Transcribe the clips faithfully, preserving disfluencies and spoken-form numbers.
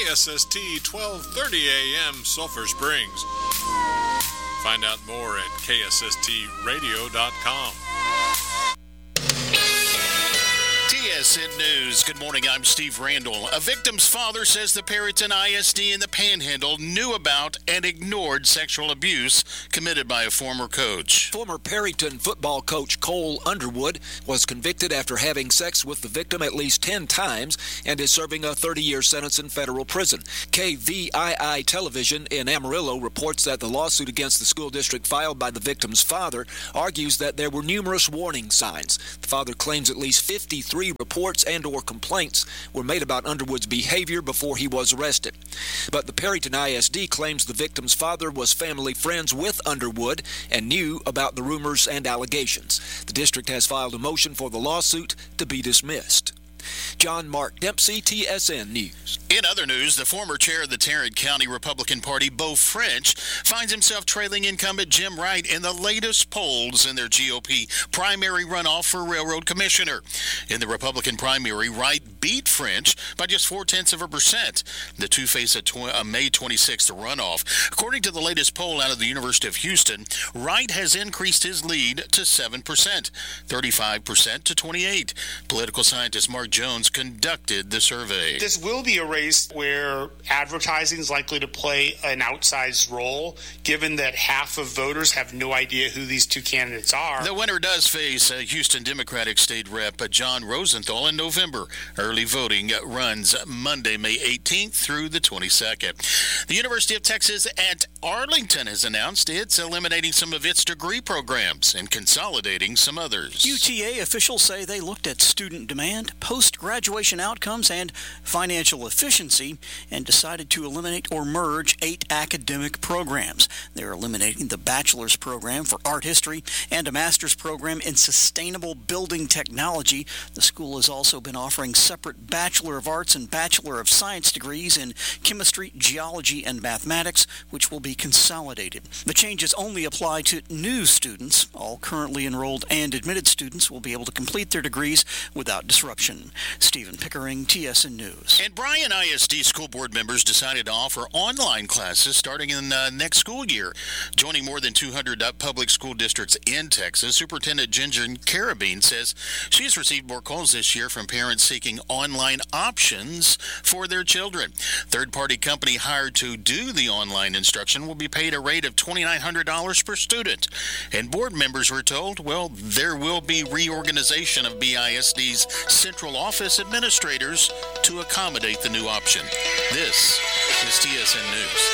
S S T twelve thirty A M Sulphur Springs. Find out more at K S S T radio dot com. T S N News. Good morning. I'm Steve Randall. A victim's father says the Perryton I S D in the Panhandle knew about and ignored sexual abuse committed by a former coach. Former Perryton football coach Cole Underwood was convicted after having sex with the victim at least ten times and is serving a thirty-year sentence in federal prison. K V I I Television in Amarillo reports that the lawsuit against the school district filed by the victim's father argues that there were numerous warning signs. The father claims at least fifty-three reports and or complaints were made about Underwood's behavior before he was arrested. But the Perryton I S D claims the victim's father was family friends with Underwood and knew about the rumors and allegations. The district has filed a motion for the lawsuit to be dismissed. John Mark Dempsey, T S N News. In other news, the former chair of the Tarrant County Republican Party, Beau French, finds himself trailing incumbent Jim Wright in the latest polls in their G O P primary runoff for railroad commissioner. In the Republican primary, Wright beat French by just four-tenths of a percent. The two face a, tw- a May twenty-sixth runoff. According to the latest poll out of the University of Houston, Wright has increased his lead to seven percent, thirty-five percent to twenty-eight. Political scientist Mark Jones conducted the survey. This will be a race where advertising is likely to play an outsized role, given that half of voters have no idea who these two candidates are. The winner does face a Houston Democratic State Rep John Rosenthal in November. Early voting runs Monday, May eighteenth through the twenty-second. The University of Texas at Arlington has announced it's eliminating some of its degree programs and consolidating some others. U T A officials say they looked at student demand, post-graduation outcomes, and financial efficiency and decided to eliminate or merge eight academic programs. They're eliminating the bachelor's program for art history and a master's program in sustainable building technology. The school has also been offering separate Bachelor of Arts and Bachelor of Science degrees in chemistry, geology, and mathematics, which will be consolidated. The changes only apply to new students. All currently enrolled and admitted students will be able to complete their degrees without disruption. Stephen Pickering, T S N News. And Bryan I S D school board members decided to offer online classes starting in uh, next school year. Joining more than two hundred public school districts in Texas, Superintendent Ginger Carabine says she's received more calls this year from parents seeking online options for their children. Third-party company hired to do the online instruction will be paid a rate of two thousand nine hundred dollars per student. And board members were told, well, there will be reorganization of B I S D's central office administrators to accommodate the new option. This is T S N News.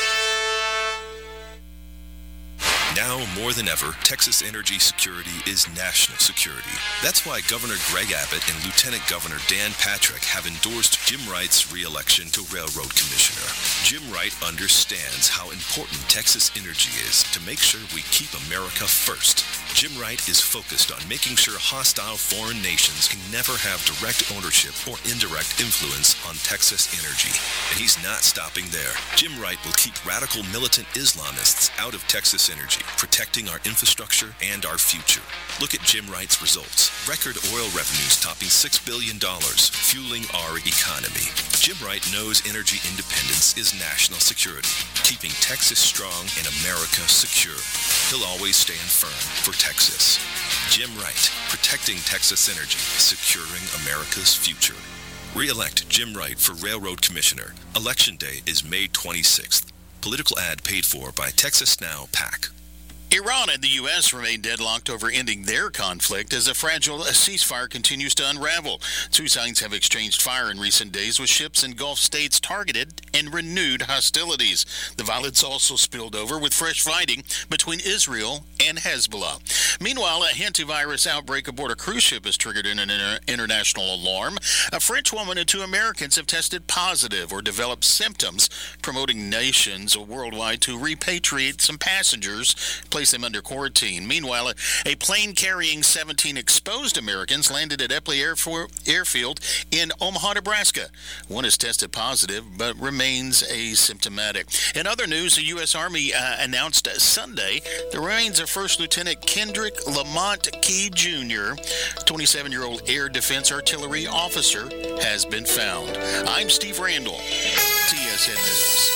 Now more than ever, Texas energy security is national security. That's why Governor Greg Abbott and Lieutenant Governor Dan Patrick have endorsed Jim Wright's re-election to Railroad Commissioner. Jim Wright understands how important Texas energy is to make sure we keep America first. Jim Wright is focused on making sure hostile foreign nations can never have direct ownership or indirect influence on Texas energy. And he's not stopping there. Jim Wright will keep radical militant Islamists out of Texas energy, protecting our infrastructure and our future. Look at Jim Wright's results. Record oil revenues topping six billion dollars, fueling our economy. Jim Wright knows energy independence is national security, keeping Texas strong and America secure. He'll always stand firm for Texas. Jim Wright, protecting Texas energy, securing America's future. Re-elect Jim Wright for Railroad Commissioner. Election day is May twenty-sixth. Political ad paid for by Texas Now PAC. Iran and the U S remain deadlocked over ending their conflict as a fragile ceasefire continues to unravel. Two sides have exchanged fire in recent days with ships in Gulf states targeted and renewed hostilities. The violence also spilled over with fresh fighting between Israel and Hezbollah. Meanwhile, a hantavirus outbreak aboard a cruise ship has triggered an inter- international alarm. A French woman and two Americans have tested positive or developed symptoms, promoting nations worldwide to repatriate some passengers placed place them under quarantine. Meanwhile, a, a plane carrying seventeen exposed Americans landed at Eppley Air For- Airfield in Omaha, Nebraska. One is tested positive, but remains asymptomatic. In other news, the U S. Army uh, announced Sunday the remains of First Lieutenant Kendrick Lamont Key Junior, twenty-seven-year-old Air Defense Artillery officer, has been found. I'm Steve Randall, T S N News.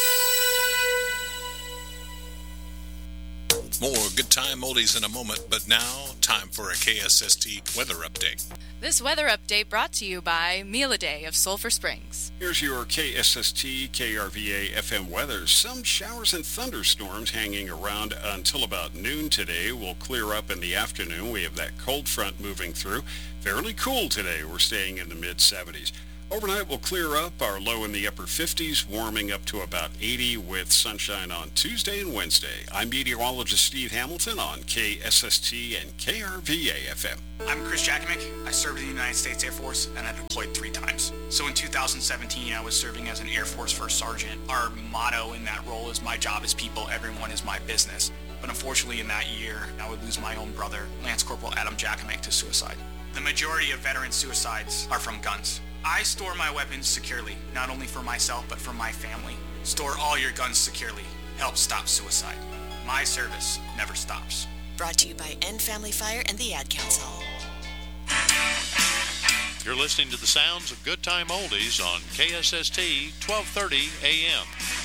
More Good Time Oldies in a moment, but now time for a K S S T weather update. This weather update brought to you by Meal a Day of Sulphur Springs. Here's your K S S T K R V A F M weather. Some showers and thunderstorms hanging around until about noon today. Will clear up in the afternoon. We have that cold front moving through. Fairly cool today. We're staying in the mid seventies. Overnight will clear up, our low in the upper fifties, warming up to about eighty with sunshine on Tuesday and Wednesday. I'm meteorologist Steve Hamilton on K S S T and K R V A F M. I'm Chris Jakimick. I served in the United States Air Force and I deployed three times. So in two thousand seventeen, I was serving as an Air Force First Sergeant. Our motto in that role is my job is people, everyone is my business. But unfortunately in that year, I would lose my own brother, Lance Corporal Adam Jakimick, to suicide. The majority of veteran suicides are from guns. I store my weapons securely, not only for myself, but for my family. Store all your guns securely. Help stop suicide. My service never stops. Brought to you by End Family Fire and the Ad Council. You're listening to the sounds of Good Time Oldies on K S S T twelve thirty A M.